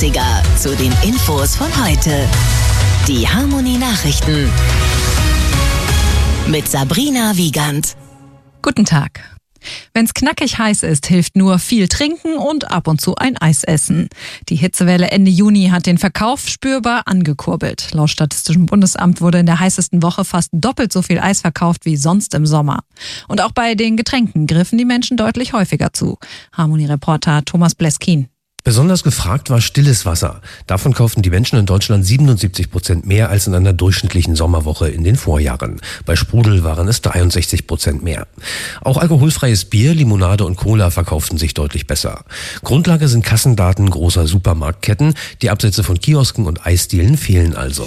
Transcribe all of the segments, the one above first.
80er zu den Infos von heute. Die Harmony Nachrichten mit Sabrina Wiegand. Guten Tag. Wenn's knackig heiß ist, hilft nur viel trinken und ab und zu ein Eis essen. Die Hitzewelle Ende Juni hat den Verkauf spürbar angekurbelt. Laut Statistischem Bundesamt wurde in der heißesten Woche fast doppelt so viel Eis verkauft wie sonst im Sommer. Und auch bei den Getränken griffen die Menschen deutlich häufiger zu. Harmony-Reporter Thomas Bleskin. Besonders gefragt war stilles Wasser. Davon kauften die Menschen in Deutschland 77% mehr als in einer durchschnittlichen Sommerwoche in den Vorjahren. Bei Sprudel waren es 63% mehr. Auch alkoholfreies Bier, Limonade und Cola verkauften sich deutlich besser. Grundlage sind Kassendaten großer Supermarktketten. Die Absätze von Kiosken und Eisdielen fehlen also.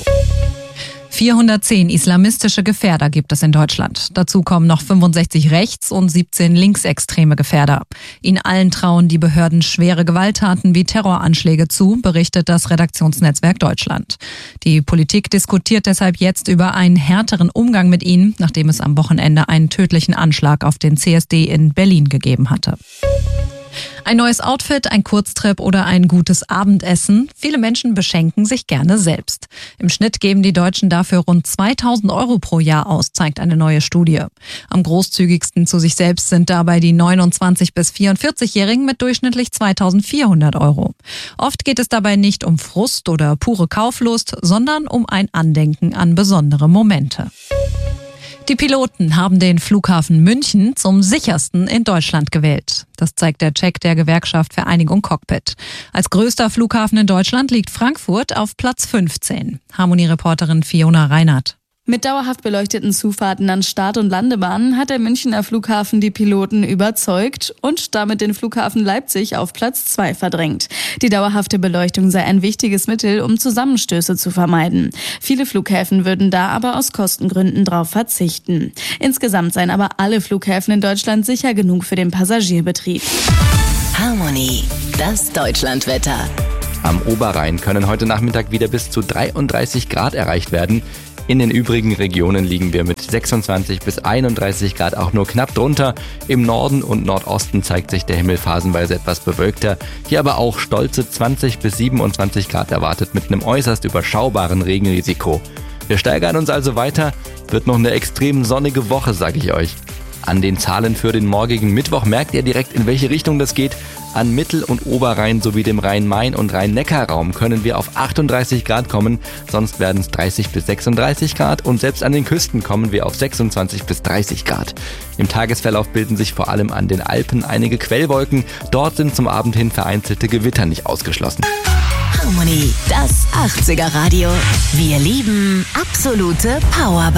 410 islamistische Gefährder gibt es in Deutschland. Dazu kommen noch 65 rechts- und 17 linksextreme Gefährder. Ihnen allen trauen die Behörden schwere Gewalttaten wie Terroranschläge zu, berichtet das Redaktionsnetzwerk Deutschland. Die Politik diskutiert deshalb jetzt über einen härteren Umgang mit ihnen, nachdem es am Wochenende einen tödlichen Anschlag auf den CSD in Berlin gegeben hatte. Ein neues Outfit, ein Kurztrip oder ein gutes Abendessen. Viele Menschen beschenken sich gerne selbst. Im Schnitt geben die Deutschen dafür rund 2.000 Euro pro Jahr aus, zeigt eine neue Studie. Am großzügigsten zu sich selbst sind dabei die 29- bis 44-Jährigen mit durchschnittlich 2.400 Euro. Oft geht es dabei nicht um Frust oder pure Kauflust, sondern um ein Andenken an besondere Momente. Die Piloten haben den Flughafen München zum sichersten in Deutschland gewählt. Das zeigt der Check der Gewerkschaft Vereinigung Cockpit. Als größter Flughafen in Deutschland liegt Frankfurt auf Platz 15. Harmony-Reporterin Fiona Reinhardt. Mit dauerhaft beleuchteten Zufahrten an Start- und Landebahnen hat der Münchner Flughafen die Piloten überzeugt und damit den Flughafen Leipzig auf Platz 2 verdrängt. Die dauerhafte Beleuchtung sei ein wichtiges Mittel, um Zusammenstöße zu vermeiden. Viele Flughäfen würden da aber aus Kostengründen drauf verzichten. Insgesamt seien aber alle Flughäfen in Deutschland sicher genug für den Passagierbetrieb. Harmony, das Deutschlandwetter. Am Oberrhein können heute Nachmittag wieder bis zu 33 Grad erreicht werden. In den übrigen Regionen liegen wir mit 26 bis 31 Grad auch nur knapp drunter. Im Norden und Nordosten zeigt sich der Himmel phasenweise etwas bewölkter. Hier aber auch stolze 20 bis 27 Grad erwartet mit einem äußerst überschaubaren Regenrisiko. Wir steigern uns also weiter. Wird noch eine extrem sonnige Woche, sage ich euch. An den Zahlen für den morgigen Mittwoch merkt ihr direkt, in welche Richtung das geht. An Mittel- und Oberrhein sowie dem Rhein-Main- und Rhein-Neckar-Raum können wir auf 38 Grad kommen, sonst werden es 30 bis 36 Grad und selbst an den Küsten kommen wir auf 26 bis 30 Grad. Im Tagesverlauf bilden sich vor allem an den Alpen einige Quellwolken. Dort sind zum Abend hin vereinzelte Gewitter nicht ausgeschlossen. Harmony, das 80er Radio. Wir lieben absolute Power.